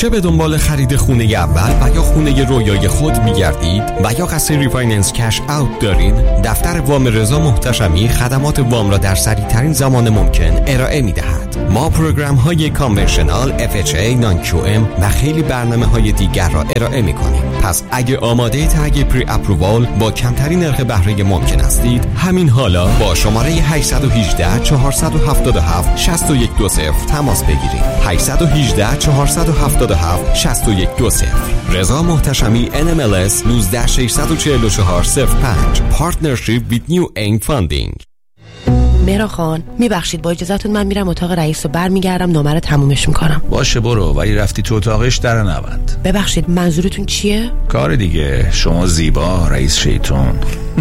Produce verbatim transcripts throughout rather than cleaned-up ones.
چه به دنبال خرید خونه اول و یا خونه رویای خود می‌گردید و یا قصد ریفایننس کش اوت دارین، دفتر وام رضا محتشمی خدمات وام را در سریع‌ترین زمان ممکن ارائه می‌دهد. ما پروگرام‌های کانونشنال، اف اچ ای، نان کیو ام و خیلی برنامه‌های دیگر را ارائه می‌کنیم. پس اگه آماده تگ پری اپرووال با کمترین نرخ بهره ممکن هستید، همین حالا با شماره هشت یک هشت چهار هفت هفت شش یک دو صفر تماس بگیرید. هشت یک هشت چهار هفت هفت شش یک دو صفر. رضا محتشمی ان ام ال اس یک نه شش چهار چهار صفر پنج. پارتنرشیپ ویت نیو اینگ فاندینگ. مهران خان میبخشید با اجازهتون من میرم اتاق رئیس و برمیگردم نامه رو تمومش میکنم. باشه برو، ولی رفتی تو اتاقش در نبند. ببخشید منظورتون چیه؟ کار دیگه، شما زیبا رئیس شیطون.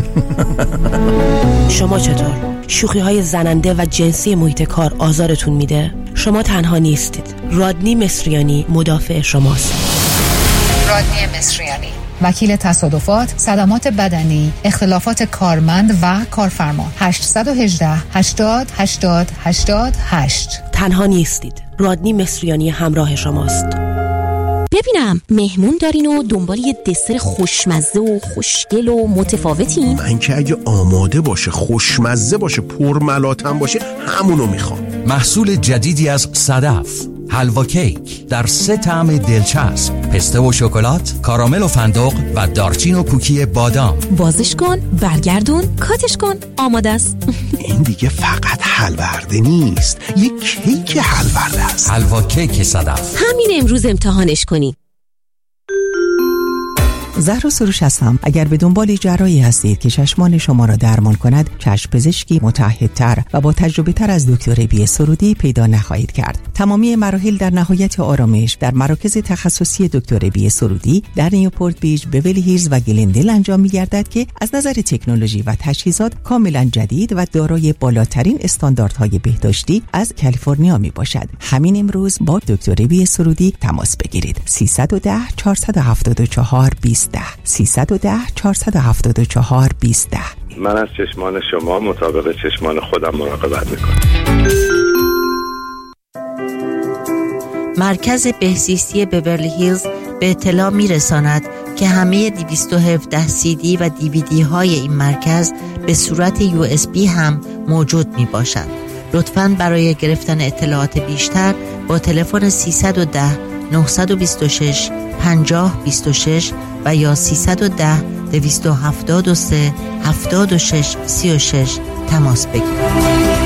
شما چطور؟ شوخی های زننده و جنسی محیط کار آزارتون میده؟ شما تنها نیستید. رادنی مصریانی مدافع شماست. رادنی مصریانی، وکیل تصادفات، صدمات بدنی، اختلافات کارمند و کارفرما. هشت یک هشت هشتاد هشتاد هشتاد هشت. تنها نیستید. رادنی مصریانی همراه شماست. ببینم مهمون دارین و دنبال یه دسر خوشمزه و خوشگل و متفاوتین؟ من که اگه آماده باشه، خوشمزه باشه، پرملاتم باشه، همونو میخوام. محصول جدیدی از صدف، حلوا کیک در سه طعم دلچسب، پسته و شکلات، کارامل و فندق و دارچین و کوکی بادام. بازش کن، برگردون، کاتش کن، آماده است. این دیگه فقط حلورده نیست، یه کیک حلورده است. حلوا کیک صدف. همین امروز امتحانش کنی. زهرا سروش هستم. اگر به دنبال جراحی هستید که چشمان شما را درمان کند، چشم پزشکی متعهدتر و با تجربه تر از دکتر بی سرودی پیدا نخواهید کرد. تمامی مراحل در نهایت آرامش در مراکز تخصصی دکتر بی سرودی در نیوپورت بیچ، بیولی هیلز و گلندل انجام می‌گردد که از نظر تکنولوژی و تجهیزات کاملا جدید و دارای بالاترین استانداردهای بهداشتی از کالیفرنیا میباشد. همین امروز با دکتر بی سرودی تماس بگیرید. سیصد و ده چهارصد و هفتاد و چهار بیست سیصد و ده چهارصد و هفتاد و چهار بیست. من از چشمان شما مطابق چشمان خودم مراقبت میکنم. مرکز بهزیستی بیورلی هیلز به اطلاع میرساند که همه دویست و هفده سی دی و دیویدی های این مرکز به صورت یو اس بی هم موجود می باشد. لطفاً برای گرفتن اطلاعات بیشتر با تلفن سیصد و ده نهصد و بیست و شش پنجاه بیست و شش و یا سیصد و ده دویست و هفتاد و سه هفتاد و شش سی و شش تماس بگیرید.